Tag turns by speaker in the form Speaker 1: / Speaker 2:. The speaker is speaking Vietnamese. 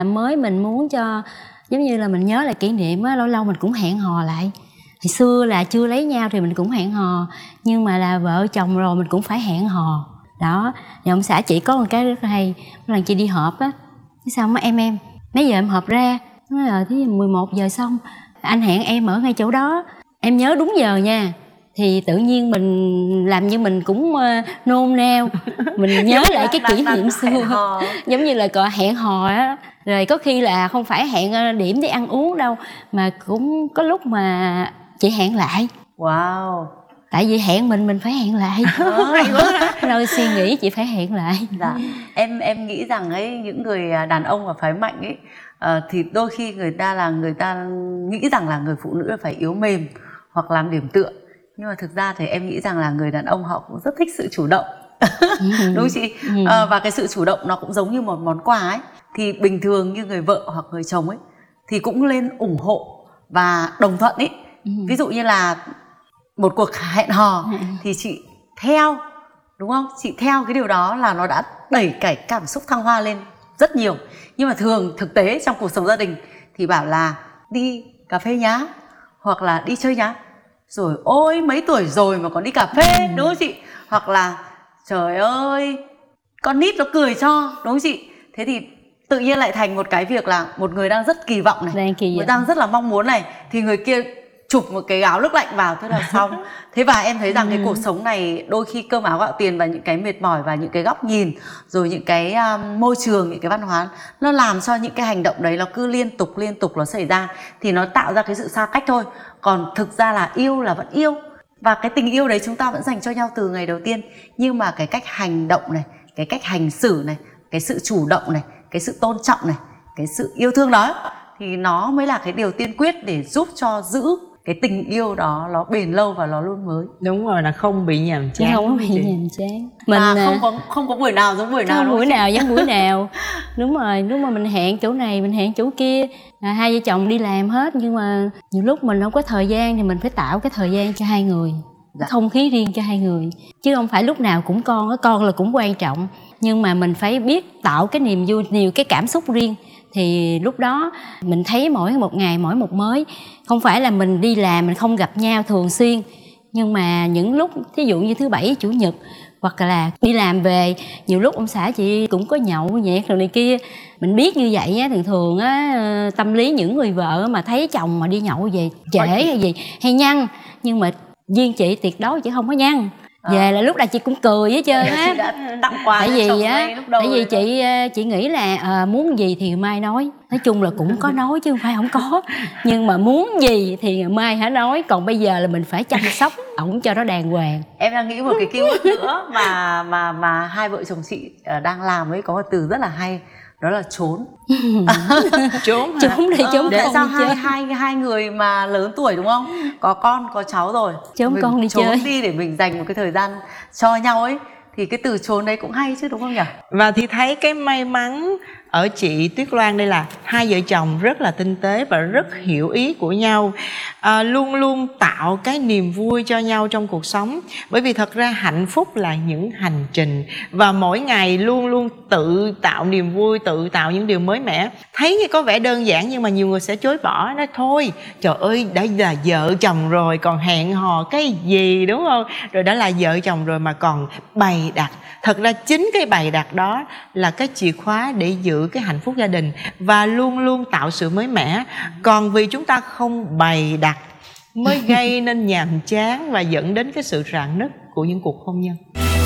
Speaker 1: Mới mình muốn cho giống như là mình nhớ lại kỷ niệm á, lâu lâu mình cũng hẹn hò lại. Hồi xưa là chưa lấy nhau thì mình cũng hẹn hò, nhưng mà là vợ chồng rồi mình cũng phải hẹn hò. Đó, thì ông xã chị có một cái rất là hay. Một lần chị đi họp á, cái sao em mấy giờ em họp ra? Nói là 11 giờ xong, anh hẹn em ở ngay chỗ đó, em nhớ đúng giờ nha. Thì tự nhiên mình làm như mình cũng nôn nao, mình nhớ lại cái kỷ niệm xưa. Giống như là hẹn hò á. Rồi có khi là không phải hẹn điểm để ăn uống đâu, mà cũng có lúc mà chị hẹn lại.
Speaker 2: Wow.
Speaker 1: Tại vì hẹn mình phải hẹn lại. Rồi suy nghĩ chị phải hẹn lại.
Speaker 2: Dạ. Em nghĩ rằng ấy, những người đàn ông và phái mạnh ấy thì đôi khi người ta nghĩ rằng là người phụ nữ là phải yếu mềm hoặc làm điểm tựa. Nhưng mà thực ra thì em nghĩ rằng là người đàn ông họ cũng rất thích sự chủ động. Đúng không chị? Và cái sự chủ động nó cũng giống như một món quà ấy. Thì bình thường như người vợ hoặc người chồng ấy thì cũng lên ủng hộ và đồng thuận ấy. Ví dụ như là một cuộc hẹn hò thì chị theo, đúng không? Chị theo cái điều đó là nó đã đẩy cái cảm xúc thăng hoa lên rất nhiều. Nhưng mà thường thực tế trong cuộc sống gia đình thì bảo là đi cà phê nhá, hoặc là đi chơi nhá. Rồi ôi mấy tuổi rồi mà còn đi cà phê, đúng không chị? Hoặc là trời ơi con nít nó cười cho, đúng không chị? Thế thì tự nhiên lại thành một cái việc là một người đang rất kỳ vọng này, người đang rất là mong muốn này, thì người kia chụp một cái gáo nước lạnh vào, thế là xong. Thế và em thấy rằng cái cuộc sống này đôi khi cơm áo gạo tiền và những cái mệt mỏi và những cái góc nhìn, rồi những cái môi trường, những cái văn hóa, nó làm cho những cái hành động đấy nó cứ liên tục nó xảy ra, thì nó tạo ra cái sự xa cách thôi. Còn thực ra là yêu là vẫn yêu, và cái tình yêu đấy chúng ta vẫn dành cho nhau từ ngày đầu tiên. Nhưng mà cái cách hành động này, cái cách hành xử này, cái sự chủ động này, cái sự tôn trọng này, cái sự yêu thương đó, thì nó mới là cái điều tiên quyết để giúp cho giữ cái tình yêu đó nó bền lâu và nó luôn mới.
Speaker 3: Đúng rồi, là không bị nhàm chán.
Speaker 1: Không có bị nhàm chán.
Speaker 2: Mình không có buổi nào giống buổi nào.
Speaker 1: Không buổi nào giống buổi nào. Đúng rồi, lúc mà mình hẹn chỗ này, mình hẹn chỗ kia, hai vợ chồng đi làm hết, nhưng mà nhiều lúc mình không có thời gian thì mình phải tạo cái thời gian cho hai người. Không khí riêng cho hai người, chứ không phải lúc nào cũng con là cũng quan trọng, nhưng mà mình phải biết tạo cái niềm vui, nhiều cái cảm xúc riêng. Thì lúc đó mình thấy mỗi một ngày mỗi một mới. Không phải là mình đi làm mình không gặp nhau thường xuyên, nhưng mà những lúc thí dụ như thứ bảy chủ nhật, hoặc là đi làm về, nhiều lúc ông xã chị cũng có nhậu nhẹt rồi này kia. Mình biết như vậy á, thường á, tâm lý những người vợ mà thấy chồng mà đi nhậu về trễ hay gì hay nhăn, nhưng mà riêng chị tuyệt đối chị không có nhăn. Về là lúc nào chị cũng cười hết trơn á.
Speaker 2: Chị đã tặng quà
Speaker 1: tại vì chị nghĩ là muốn gì thì mai nói chung là cũng có nói chứ không phải không có, nhưng mà muốn gì thì mai hãy nói, còn bây giờ là mình phải chăm sóc ổng cho nó đàng hoàng.
Speaker 2: Em đang nghĩ một cái keyword nữa mà hai vợ chồng chị đang làm ấy, có một từ rất là hay, đó là trốn.
Speaker 3: Trốn
Speaker 1: đây trốn
Speaker 2: để
Speaker 1: con
Speaker 2: sao
Speaker 1: đi chơi.
Speaker 2: hai người mà lớn tuổi đúng không, có con có cháu rồi,
Speaker 1: Trốn
Speaker 2: mình
Speaker 1: con đi
Speaker 2: trốn
Speaker 1: chơi
Speaker 2: đi để mình dành một cái thời gian cho nhau ấy, thì cái từ trốn đấy cũng hay chứ, đúng không nhỉ?
Speaker 3: Và thì thấy cái may mắn ở chị Tuyết Loan đây là hai vợ chồng rất là tinh tế và rất hiểu ý của nhau, luôn luôn tạo cái niềm vui cho nhau trong cuộc sống. Bởi vì thật ra hạnh phúc là những hành trình, và mỗi ngày luôn luôn tự tạo niềm vui, tự tạo những điều mới mẻ. Thấy như có vẻ đơn giản nhưng mà nhiều người sẽ chối bỏ, nói thôi trời ơi đã là vợ chồng rồi còn hẹn hò cái gì, đúng không? Rồi đã là vợ chồng rồi mà còn bày đặt. Thật ra chính cái bày đặt đó là cái chìa khóa để giữ cái hạnh phúc gia đình và luôn luôn tạo sự mới mẻ. Còn vì chúng ta không bày đặt mới gây nên nhàm chán và dẫn đến cái sự rạn nứt của những cuộc hôn nhân.